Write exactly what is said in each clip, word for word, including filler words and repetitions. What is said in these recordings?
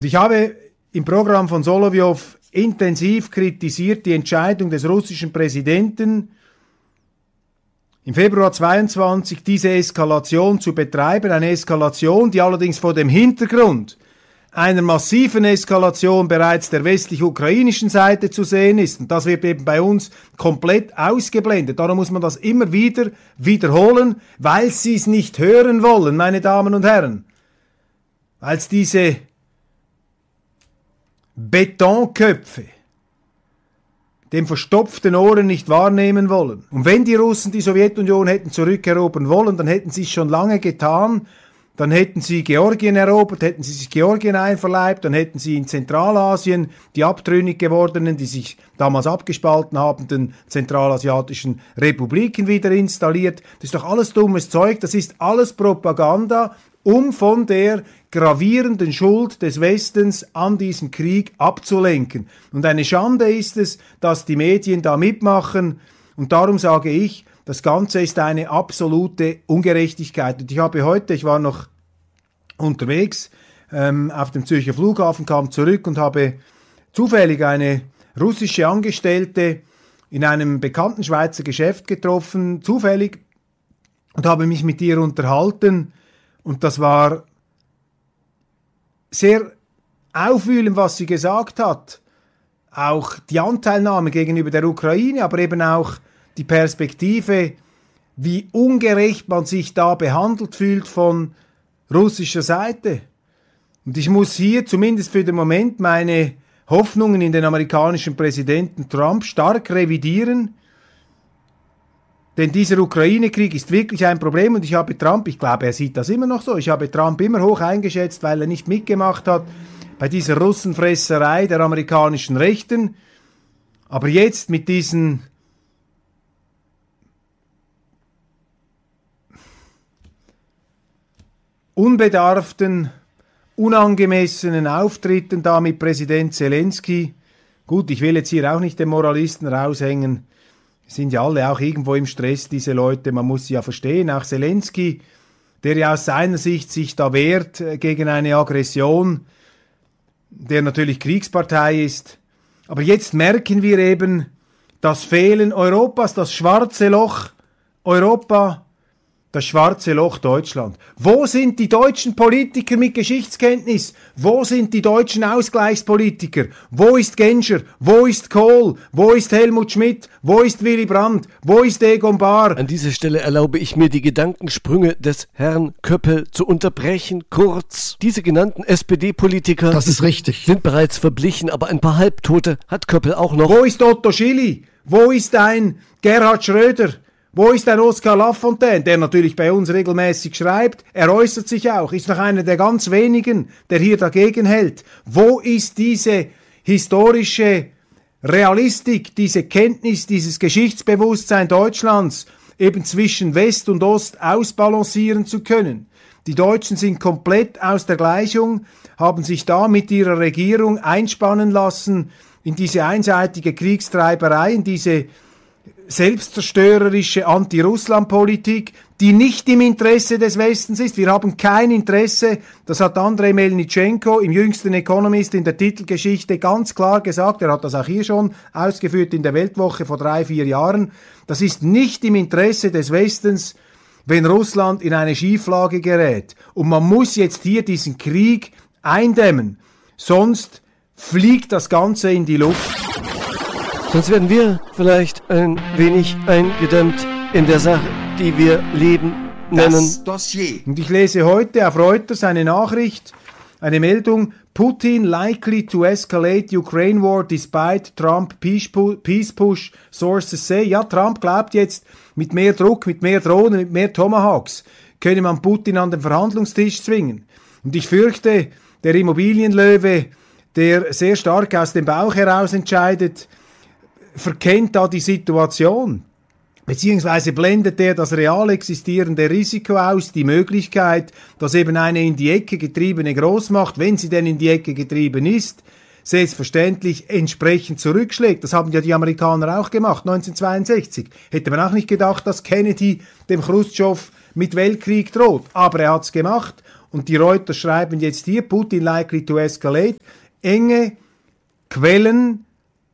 Ich habe im Programm von Solowyjow intensiv kritisiert die Entscheidung des russischen Präsidenten, im Februar zweiundzwanzig diese Eskalation zu betreiben, eine Eskalation, die allerdings vor dem Hintergrund einer massiven Eskalation bereits der westlich-ukrainischen Seite zu sehen ist. Und das wird eben bei uns komplett ausgeblendet. Darum muss man das immer wieder wiederholen, weil sie es nicht hören wollen, meine Damen und Herren. Weil es diese Betonköpfe dem verstopften Ohren nicht wahrnehmen wollen. Und wenn die Russen die Sowjetunion hätten zurückerobern wollen, dann hätten sie es schon lange getan, dann hätten sie Georgien erobert, hätten sie sich Georgien einverleibt, dann hätten sie in Zentralasien die abtrünnig gewordenen, die sich damals abgespalten habenden zentralasiatischen Republiken wieder installiert. Das ist doch alles dummes Zeug, das ist alles Propaganda, um von der gravierenden Schuld des Westens an diesem Krieg abzulenken. Und eine Schande ist es, dass die Medien da mitmachen. Und darum sage ich, das Ganze ist eine absolute Ungerechtigkeit. Und ich habe heute, ich war noch unterwegs ähm, auf dem Zürcher Flughafen, kam zurück und habe zufällig eine russische Angestellte in einem bekannten Schweizer Geschäft getroffen, zufällig, und habe mich mit ihr unterhalten. Und das war sehr aufwühlend, was sie gesagt hat. Auch die Anteilnahme gegenüber der Ukraine, aber eben auch die Perspektive, wie ungerecht man sich da behandelt fühlt von russischer Seite. Und ich muss hier zumindest für den Moment meine Hoffnungen in den amerikanischen Präsidenten Trump stark revidieren. Denn dieser Ukraine-Krieg ist wirklich ein Problem und ich habe Trump, ich glaube, er sieht das immer noch so, ich habe Trump immer hoch eingeschätzt, weil er nicht mitgemacht hat bei dieser Russenfresserei der amerikanischen Rechten. Aber jetzt mit diesen unbedarften, unangemessenen Auftritten da mit Präsident Zelensky, gut, ich will jetzt hier auch nicht den Moralisten raushängen, sind ja alle auch irgendwo im Stress, diese Leute, man muss sie ja verstehen, auch Zelensky, der ja aus seiner Sicht sich da wehrt gegen eine Aggression, der natürlich Kriegspartei ist. Aber jetzt merken wir eben das Fehlen Europas, das schwarze Loch Europa, das schwarze Loch Deutschland. Wo sind die deutschen Politiker mit Geschichtskenntnis? Wo sind die deutschen Ausgleichspolitiker? Wo ist Genscher? Wo ist Kohl? Wo ist Helmut Schmidt? Wo ist Willy Brandt? Wo ist Egon Bahr? An dieser Stelle erlaube ich mir, die Gedankensprünge des Herrn Köppel zu unterbrechen. Kurz, diese genannten S P D-Politiker, das ist richtig, sind bereits verblichen, aber ein paar Halbtote hat Köppel auch noch. Wo ist Otto Schily? Wo ist ein Gerhard Schröder? Wo ist ein Oskar Lafontaine, der natürlich bei uns regelmäßig schreibt? Er äußert sich auch, ist noch einer der ganz wenigen, der hier dagegen hält. Wo ist diese historische Realistik, diese Kenntnis, dieses Geschichtsbewusstsein Deutschlands, eben zwischen West und Ost ausbalancieren zu können? Die Deutschen sind komplett aus der Gleichung, haben sich da mit ihrer Regierung einspannen lassen in diese einseitige Kriegstreiberei, in diese selbstzerstörerische Anti-Russland-Politik, die nicht im Interesse des Westens ist. Wir haben kein Interesse, das hat Andrei Melnitschenko im jüngsten Economist in der Titelgeschichte ganz klar gesagt, er hat das auch hier schon ausgeführt in der Weltwoche vor drei, vier Jahren, das ist nicht im Interesse des Westens, wenn Russland in eine Schieflage gerät. Und man muss jetzt hier diesen Krieg eindämmen, sonst fliegt das Ganze in die Luft. Sonst werden wir vielleicht ein wenig eingedämmt in der Sache, die wir Leben nennen. Das Dossier. Und ich lese heute auf Reuters eine Nachricht, eine Meldung, Putin likely to escalate Ukraine war despite Trump peace push, sources say. Ja, Trump glaubt jetzt, mit mehr Druck, mit mehr Drohnen, mit mehr Tomahawks könne man Putin an den Verhandlungstisch zwingen. Und ich fürchte, der Immobilienlöwe, der sehr stark aus dem Bauch heraus entscheidet, verkennt da die Situation, beziehungsweise blendet er das real existierende Risiko aus, die Möglichkeit, dass eben eine in die Ecke getriebene Großmacht, wenn sie denn in die Ecke getrieben ist, selbstverständlich entsprechend zurückschlägt. Das haben ja die Amerikaner auch gemacht, neunzehnhundertzweiundsechzig. Hätte man auch nicht gedacht, dass Kennedy dem Chruschtschow mit Weltkrieg droht, aber er hat's gemacht. und die Reuters schreiben jetzt hier, Putin likely to escalate, enge Quellen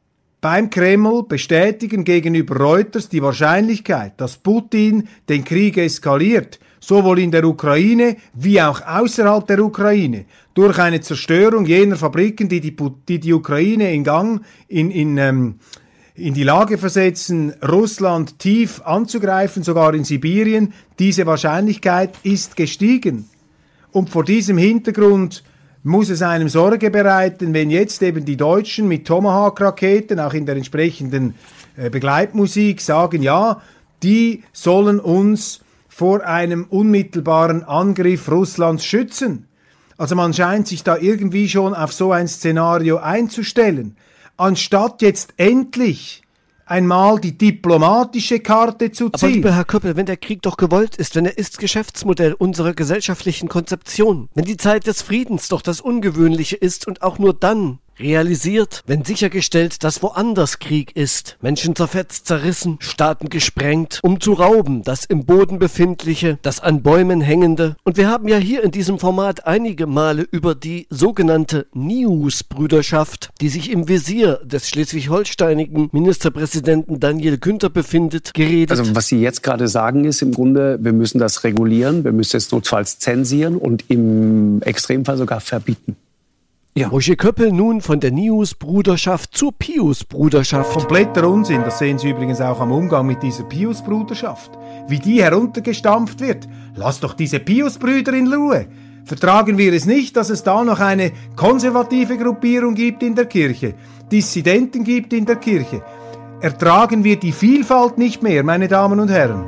beim Kreml bestätigen gegenüber Reuters die Wahrscheinlichkeit, dass Putin den Krieg eskaliert, sowohl in der Ukraine wie auch außerhalb der Ukraine, durch eine Zerstörung jener Fabriken, die die, die, die Ukraine in Gang, in, in, ähm, in die Lage versetzen, Russland tief anzugreifen, sogar in Sibirien. Diese Wahrscheinlichkeit ist gestiegen. Und vor diesem Hintergrund muss es einem Sorge bereiten, wenn jetzt eben die Deutschen mit Tomahawk-Raketen, auch in der entsprechenden äh, Begleitmusik, sagen, ja, die sollen uns vor einem unmittelbaren Angriff Russlands schützen. Also man scheint sich da irgendwie schon auf so ein Szenario einzustellen. Anstatt jetzt endlich einmal die diplomatische Karte zu ziehen. Aber lieber Herr Köppel, wenn der Krieg doch gewollt ist, wenn er ist Geschäftsmodell unserer gesellschaftlichen Konzeption, wenn die Zeit des Friedens doch das Ungewöhnliche ist und auch nur dann realisiert, wenn sichergestellt, dass woanders Krieg ist, Menschen zerfetzt, zerrissen, Staaten gesprengt, um zu rauben, das im Boden befindliche, das an Bäumen hängende. Und wir haben ja hier in diesem Format einige Male über die sogenannte News-Brüderschaft, die sich im Visier des schleswig-holsteinigen Ministerpräsidenten Daniel Günther befindet, geredet. Also was Sie jetzt gerade sagen ist im Grunde, wir müssen das regulieren, wir müssen es notfalls zensieren und im Extremfall sogar verbieten. Ja. Roger Köppel nun von der News-Bruderschaft zur Pius-Bruderschaft. Kompletter Unsinn, das sehen Sie übrigens auch am Umgang mit dieser Pius-Bruderschaft. Wie die heruntergestampft wird. Lass doch diese Pius-Brüder in Ruhe. Vertragen wir es nicht, dass es da noch eine konservative Gruppierung gibt in der Kirche, Dissidenten gibt in der Kirche. Ertragen wir die Vielfalt nicht mehr, meine Damen und Herren.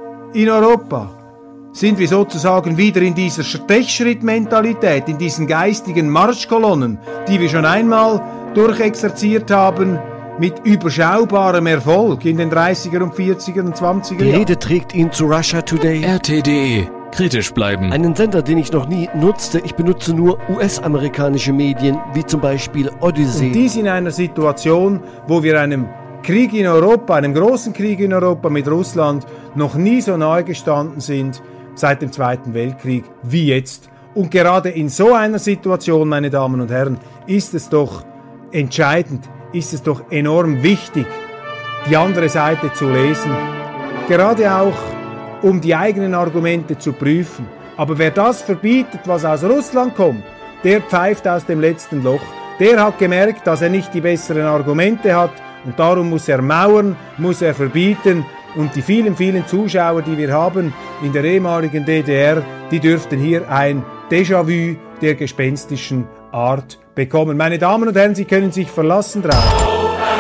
In Europa sind wir sozusagen wieder in dieser Stechschrittmentalität, in diesen geistigen Marschkolonnen, die wir schon einmal durchexerziert haben, mit überschaubarem Erfolg in den dreißiger und vierziger und zwanziger Jahren. Die Rede trägt ihn zu Russia Today. R T punkt D E. Kritisch bleiben. Einen Sender, den ich noch nie nutzte. Ich benutze nur U S-amerikanische Medien, wie zum Beispiel Odyssey. Und dies in einer Situation, wo wir einem Krieg in Europa, einem großen Krieg in Europa mit Russland, noch nie so nahe gestanden sind, seit dem Zweiten Weltkrieg wie jetzt. Und gerade in so einer Situation, meine Damen und Herren, ist es doch entscheidend, ist es doch enorm wichtig, die andere Seite zu lesen. Gerade auch, um die eigenen Argumente zu prüfen. Aber wer das verbietet, was aus Russland kommt, der pfeift aus dem letzten Loch. Der hat gemerkt, dass er nicht die besseren Argumente hat und darum muss er mauern, muss er verbieten. Und die vielen, vielen Zuschauer, die wir haben in der ehemaligen D D R, die dürften hier ein Déjà-vu der gespenstischen Art bekommen. Meine Damen und Herren, Sie können sich verlassen drauf.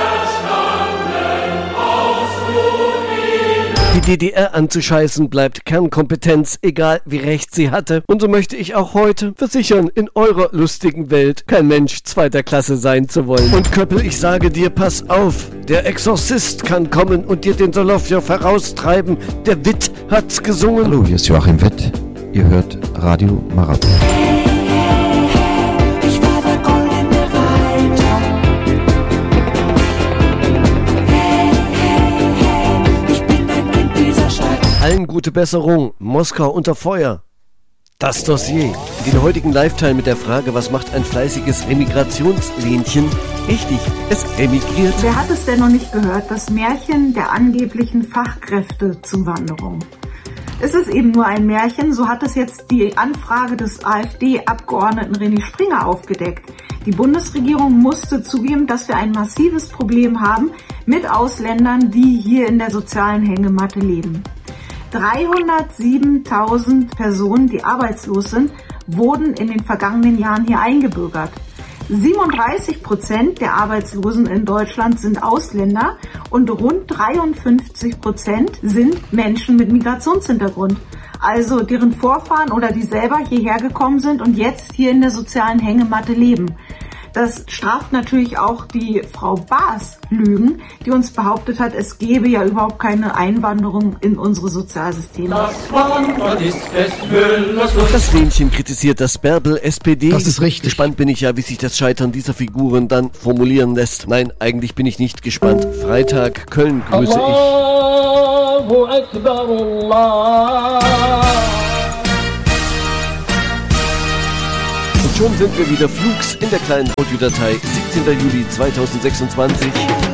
Die D D R anzuscheißen bleibt Kernkompetenz, egal wie recht sie hatte. Und so möchte ich auch heute versichern, in eurer lustigen Welt kein Mensch zweiter Klasse sein zu wollen. Und Köppel, ich sage dir, pass auf, der Exorzist kann kommen und dir den Solowjow heraustreiben. Der Witt hat's gesungen. Hallo, hier ist Joachim Witt. Ihr hört Radio Marathon. Allen gute Besserung, Moskau unter Feuer. Das Dossier. Den heutigen Live-Teil mit der Frage, was macht ein fleißiges Emigrationslähnchen? Richtig, es emigriert. Wer hat es denn noch nicht gehört, das Märchen der angeblichen Fachkräftezuwanderung? Es ist eben nur ein Märchen, so hat es jetzt die Anfrage des AfD-Abgeordneten René Springer aufgedeckt. Die Bundesregierung musste zugeben, dass wir ein massives Problem haben mit Ausländern, die hier in der sozialen Hängematte leben. dreihundertsiebentausend Personen, die arbeitslos sind, wurden in den vergangenen Jahren hier eingebürgert. siebenunddreißig Prozent der Arbeitslosen in Deutschland sind Ausländer und rund dreiundfünfzig Prozent sind Menschen mit Migrationshintergrund. Also deren Vorfahren oder die selber hierher gekommen sind und jetzt hier in der sozialen Hängematte leben. Das straft natürlich auch die Frau Baas Lügen, die uns behauptet hat, es gebe ja überhaupt keine Einwanderung in unsere Sozialsysteme. Das Lähnchen kritisiert das Bärbel S P D. Das ist richtig. Gespannt bin ich ja, wie sich das Scheitern dieser Figuren dann formulieren lässt. Nein, eigentlich bin ich nicht gespannt. Freitag, Köln grüße ich. Allahu Akbar, Allah. Schon sind wir wieder flugs in der kleinen Audiodatei siebzehnter Juli zweitausendsechsundzwanzig.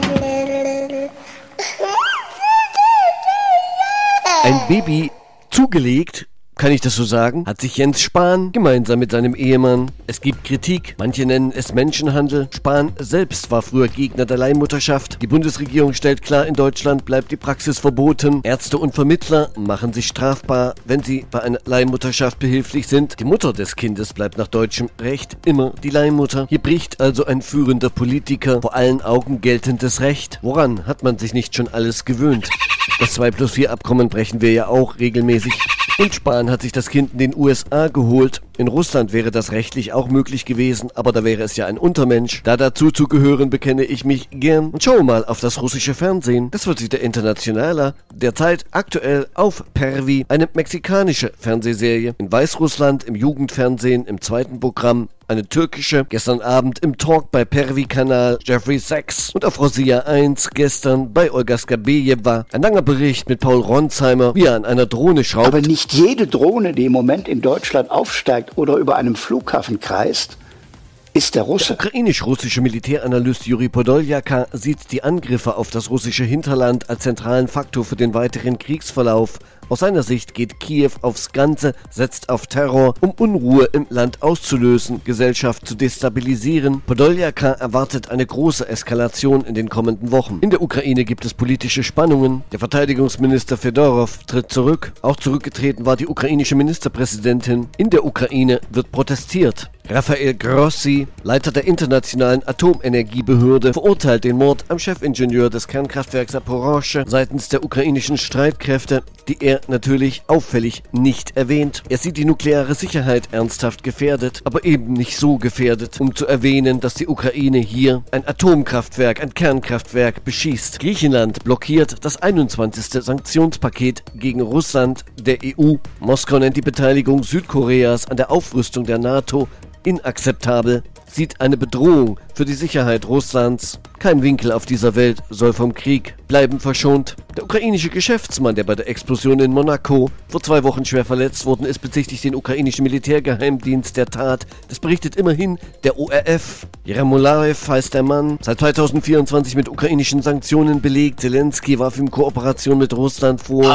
Ein Baby zugelegt, kann ich das so sagen, hat sich Jens Spahn gemeinsam mit seinem Ehemann. Es gibt Kritik, manche nennen es Menschenhandel. Spahn selbst war früher Gegner der Leihmutterschaft. Die Bundesregierung stellt klar, in Deutschland bleibt die Praxis verboten. Ärzte und Vermittler machen sich strafbar, wenn sie bei einer Leihmutterschaft behilflich sind. Die Mutter des Kindes bleibt nach deutschem Recht immer die Leihmutter. Hier bricht also ein führender Politiker vor allen Augen geltendes Recht. Woran hat man sich nicht schon alles gewöhnt? Das zwei plus vier Abkommen brechen wir ja auch regelmäßig. Und Spahn hat sich das Kind in den U S A geholt. In Russland wäre das rechtlich auch möglich gewesen, aber da wäre es ja ein Untermensch. Da dazu zu gehören, bekenne ich mich gern. Und schau mal auf das russische Fernsehen. Das wird wieder internationaler. Derzeit aktuell auf Pervi, eine mexikanische Fernsehserie. In Weißrussland, im Jugendfernsehen, im zweiten Programm eine türkische. Gestern Abend im Talk bei Pervi-Kanal Jeffrey Sachs. Und auf Rosia eins gestern bei Olga Skabejeva. Ein langer Bericht mit Paul Ronsheimer, wie er an einer Drohne schraubt. Aber nicht jede Drohne, die im Moment in Deutschland aufsteigt oder über einem Flughafen kreist, ist der Russe. Der ukrainisch-russische Militäranalyst Juri Podoljaka sieht die Angriffe auf das russische Hinterland als zentralen Faktor für den weiteren Kriegsverlauf. Aus seiner Sicht geht Kiew aufs Ganze, setzt auf Terror, um Unruhe im Land auszulösen, Gesellschaft zu destabilisieren. Podoljaka erwartet eine große Eskalation in den kommenden Wochen. In der Ukraine gibt es politische Spannungen. Der Verteidigungsminister Fedorov tritt zurück. Auch zurückgetreten war die ukrainische Ministerpräsidentin. In der Ukraine wird protestiert. Rafael Grossi, Leiter der internationalen Atomenergiebehörde, verurteilt den Mord am Chefingenieur des Kernkraftwerks Zaporozhye seitens der ukrainischen Streitkräfte, die er natürlich auffällig nicht erwähnt. Er sieht die nukleare Sicherheit ernsthaft gefährdet, aber eben nicht so gefährdet, um zu erwähnen, dass die Ukraine hier ein Atomkraftwerk, ein Kernkraftwerk beschießt. Griechenland blockiert das einundzwanzigste Sanktionspaket gegen Russland der E U. Moskau nennt die Beteiligung Südkoreas an der Aufrüstung der NATO inakzeptabel, sieht eine Bedrohung für die Sicherheit Russlands. Kein Winkel auf dieser Welt soll vom Krieg bleiben verschont. Der ukrainische Geschäftsmann, der bei der Explosion in Monaco vor zwei Wochen schwer verletzt worden ist, bezichtigt den ukrainischen Militärgeheimdienst der Tat. Das berichtet immerhin der O R F. Jeremolaev heißt der Mann, seit zweitausendvierundzwanzig mit ukrainischen Sanktionen belegt. Zelensky warf ihm Kooperation mit Russland vor.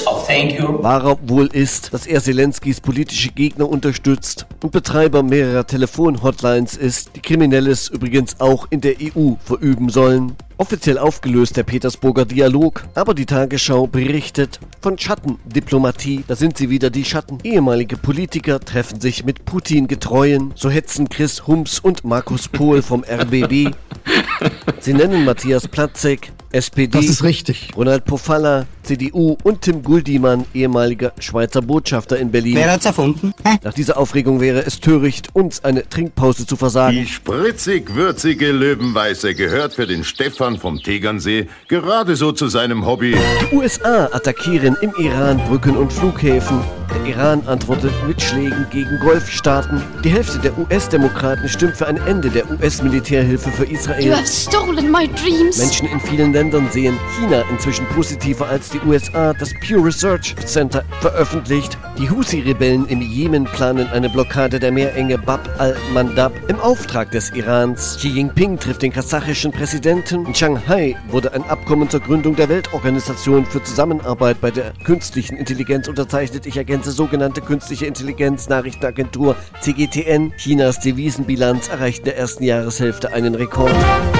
Wahrer wohl ist, dass er Zelenskys politische Gegner unterstützt und Betreiber mehrerer Telefon-Hotlines ist, die Kriminelles übrigens auch in der E U verüben sollen. Offiziell aufgelöst der Petersburger Dialog, aber die Tagesschau berichtet von Schattendiplomatie. Da sind sie wieder, die Schatten. Ehemalige Politiker treffen sich mit Putin-Getreuen. So hetzen Chris Humps und Markus Pohl vom R B B. Sie nennen Matthias Platzek, S P D, das ist richtig. Ronald Pofalla, C D U und Tim Guldimann, ehemaliger Schweizer Botschafter in Berlin. Wer hat's erfunden? Hä? Nach dieser Aufregung wäre es töricht, uns eine Trinkpause zu versagen. Die spritzig-würzige Löwenweiße gehört für den Stefan vom Tegernsee gerade so zu seinem Hobby. Die U S A attackieren im Iran Brücken und Flughäfen. Der Iran antwortet mit Schlägen gegen Golfstaaten. Die Hälfte der U S-Demokraten stimmt für ein Ende der U S-Militärhilfe für Israel. You have stolen my dreams. Menschen in vielen Ländern sehen China inzwischen positiver als die U S A. Das Pew Research Center veröffentlicht. Die Houthi-Rebellen im Jemen planen eine Blockade der Meerenge Bab al-Mandab im Auftrag des Irans. Xi Jinping trifft den kasachischen Präsidenten. In Shanghai wurde ein Abkommen zur Gründung der Weltorganisation für Zusammenarbeit bei der künstlichen Intelligenz unterzeichnet. Ich ergänze sogenannte künstliche Intelligenz Nachrichtenagentur C G T N. Chinas Devisenbilanz erreicht in der ersten Jahreshälfte einen Rekord.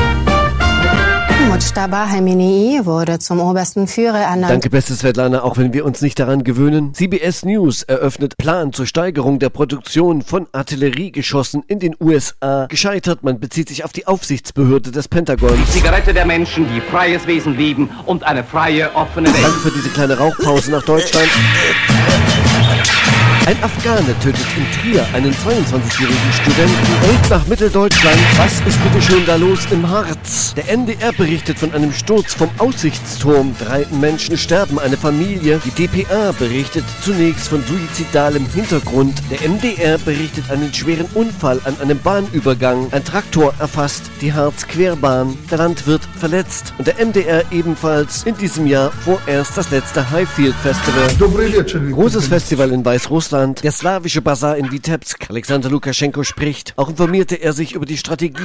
Mujtaba Khamenei wurde zum obersten Führer ernannt. Danke, beste Svetlana, auch wenn wir uns nicht daran gewöhnen. C B S News eröffnet Plan zur Steigerung der Produktion von Artilleriegeschossen in den U S A. Gescheitert, man bezieht sich auf die Aufsichtsbehörde des Pentagons. Die Zigarette der Menschen, die freies Wesen lieben und eine freie, offene Welt. Danke für diese kleine Rauchpause nach Deutschland. Ein Afghane tötet in Trier einen zweiundzwanzigjährigen Studenten und nach Mitteldeutschland. Was ist bitte schön da los im Harz? Der N D R berichtet von einem Sturz vom Aussichtsturm. Drei Menschen sterben, eine Familie. Die D P A berichtet zunächst von suizidalem Hintergrund. Der M D R berichtet einen schweren Unfall an einem Bahnübergang. Ein Traktor erfasst die Harz-Querbahn. Der Landwirt verletzt. Und der M D R ebenfalls in diesem Jahr vorerst das letzte Highfield Festival. Großes Festival in Weißrussland. Russland, der slawische Basar in Vitebsk. Alexander Lukaschenko spricht. Auch informierte er sich über die Strategie